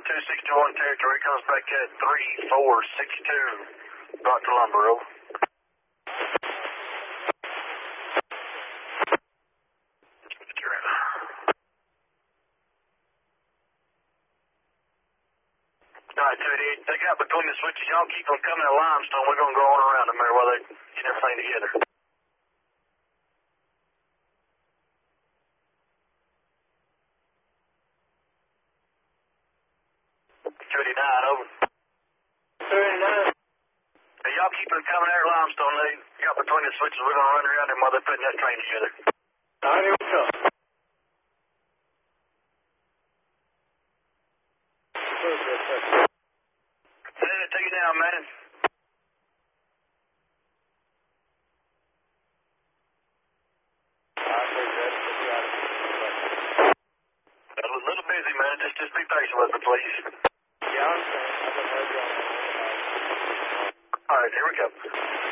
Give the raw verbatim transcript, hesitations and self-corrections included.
two six two one territory comes back at three four six two. Doctor Lumber, over. Alright, two eighty-eight, take out between the switches. Y'all keep them coming to Limestone. We're going to go on around them there while they get everything together. two eighty-nine, over. two eighty-nine. Hey, y'all keep them coming there, Limestone. They got between the switches. We're going to run around them while they're putting that train together. All right, here we come. Hey, take it down, man. A little busy, man. Just, just be patient with me, please. Yeah, I understand. I've been ready on that. All right, here we go.